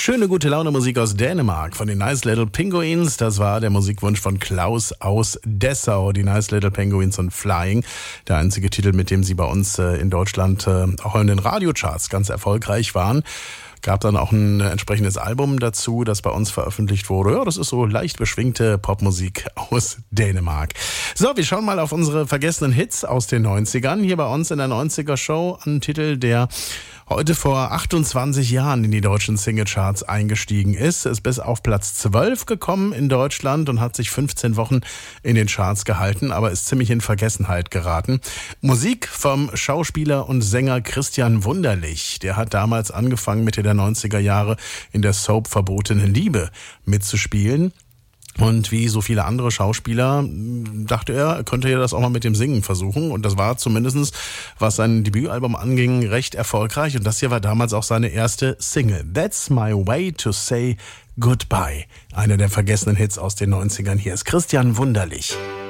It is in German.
Schöne gute Laune Musik aus Dänemark von den Nice Little Penguins. Das war der Musikwunsch von Klaus aus Dessau. Die Nice Little Penguins und Flying. Der einzige Titel, mit dem sie bei uns in Deutschland auch in den Radiocharts ganz erfolgreich waren. Gab dann auch ein entsprechendes Album dazu, das bei uns veröffentlicht wurde. Ja, das ist so leicht beschwingte Popmusik aus Dänemark. So, wir schauen mal auf unsere vergessenen Hits aus den 90ern. Hier bei uns in der 90er Show ein Titel, der heute vor 28 Jahren in die deutschen Singlecharts eingestiegen ist bis auf Platz 12 gekommen in Deutschland und hat sich 15 Wochen in den Charts gehalten, aber ist ziemlich in Vergessenheit geraten. Musik vom Schauspieler und Sänger Christian Wunderlich. Der hat damals angefangen, Mitte der 90er Jahre in der Soap Verbotene Liebe mitzuspielen. Und wie so viele andere Schauspieler dachte er könnte ja das auch mal mit dem Singen versuchen. Und das war zumindest, was sein Debütalbum anging, recht erfolgreich. Und das hier war damals auch seine erste Single. That's My Way to Say Goodbye. Einer der vergessenen Hits aus den 90ern. Hier ist Christian Wunderlich.